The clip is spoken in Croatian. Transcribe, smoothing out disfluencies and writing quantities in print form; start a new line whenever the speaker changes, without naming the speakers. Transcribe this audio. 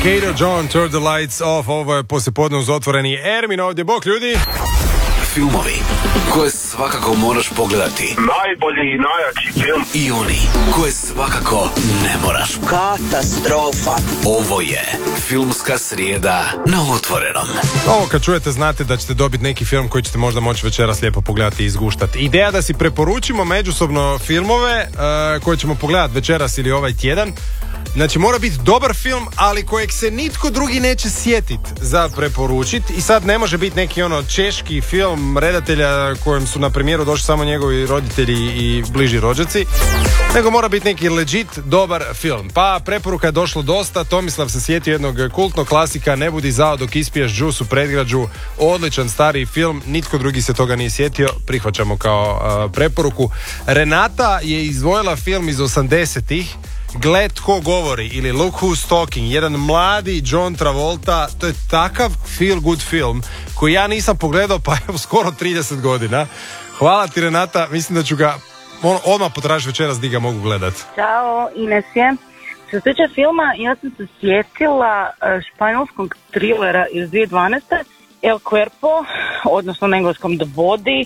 Kato John, Turn the Lights Off. Ovo je poslijepodne uz otvoreni Ermin ovdje. Bok ljudi!
Filmovi koje svakako moraš pogledati.
Najbolji i najjači film.
I oni koje svakako ne moraš.
Katastrofa.
Ovo je Filmska srijeda na Otvorenom.
Ovo kad čujete znate da ćete dobiti neki film koji ćete možda moći večeras lijepo pogledati i izguštati. Ideja da si preporučimo međusobno filmove koje ćemo pogledati večeras ili ovaj tjedan. Znači mora biti dobar film, ali kojeg se nitko drugi neće sjetiti za preporučiti. I sad ne može biti neki češki film redatelja kojem su na premijeru došli samo njegovi roditelji i bliži rođaci, nego mora biti neki legit dobar film. Pa preporuka je došlo dosta. Tomislav se sjetio jednog kultnog klasika Ne budi zao dok ispiješ džus u predgrađu. Odličan stariji film, nitko drugi se toga nije sjetio, prihvaćamo kao preporuku. Renata je izdvojila film iz 80-ih, Gled tko govori ili Look Who's Talking, jedan mladi John Travolta. To je takav feel good film koji ja nisam pogledao pa evo skoro 30 godina. Hvala ti Renata, mislim da ću ga odmah potražiti večeras di ga mogu gledat.
Ćao, Ines je. Što se tiče filma, ja sam se sjetila španjolskog trilera iz 2012. El Cuerpo, odnosno na engleskom The Body.